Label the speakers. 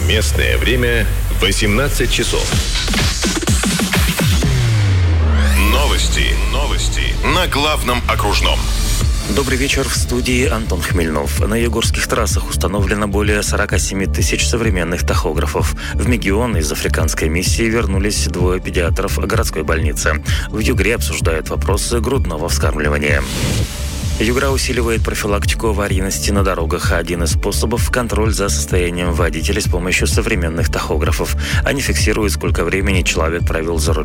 Speaker 1: Местное время 18 часов. Новости на главном окружном.
Speaker 2: Добрый вечер, в студии Антон Хмельнов. На югорских трассах установлено более 47 тысяч современных тахографов. В Мегион из африканской миссии вернулись 2 педиатров городской больницы. В Югре обсуждают вопросы грудного вскармливания. Югра усиливает профилактику аварийности на дорогах. Один из способов – контроль за состоянием водителя с помощью современных тахографов. Они фиксируют, сколько времени человек провел за рулем